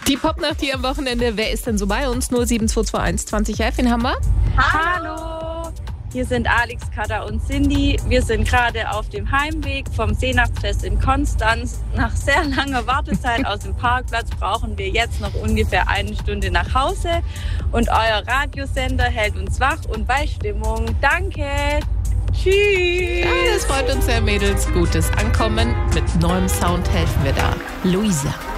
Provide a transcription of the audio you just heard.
Die Popnacht hier am Wochenende. Wer ist denn so bei uns? 07221 2011. Wen haben wir? Hallo! Hier sind Alex, Katha und Cindy. Wir sind gerade auf dem Heimweg vom Seenachtsfest in Konstanz. Nach sehr langer Wartezeit aus dem Parkplatz brauchen wir jetzt noch ungefähr 1 Stunde nach Hause. Und euer Radiosender hält uns wach und bei Stimmung. Danke! Tschüss! Ja, das freut uns sehr, Mädels. Gutes Ankommen. Mit neuem Sound helfen wir da. Luisa.